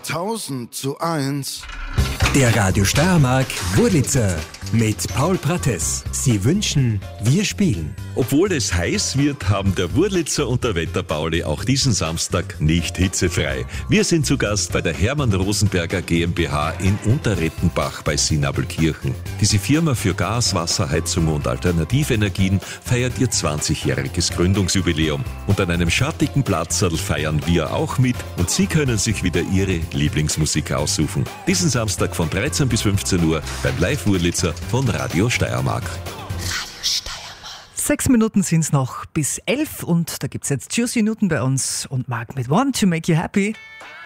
1000:1. Der Radio Steiermark Wurlitzer mit Paul Prates. Sie wünschen, wir spielen. Obwohl es heiß wird, haben der Wurlitzer und der Wetterpauli auch diesen Samstag nicht hitzefrei. Wir sind zu Gast bei der Hermann Rosenberger GmbH in Unterrettenbach bei Sinabelkirchen. Diese Firma für Gas, Wasserheizung und Alternativenergien feiert ihr 20-jähriges Gründungsjubiläum. Und an einem schattigen Platzerl feiern wir auch mit und Sie können sich wieder Ihre Lieblingsmusik aussuchen. Diesen Samstag von 13 bis 15 Uhr beim Live-Wurlitzer von Radio Steiermark. 6 Minuten sind es noch bis 11 und da gibt es jetzt Juicy Newton bei uns und Mark mit Want to Make You Happy.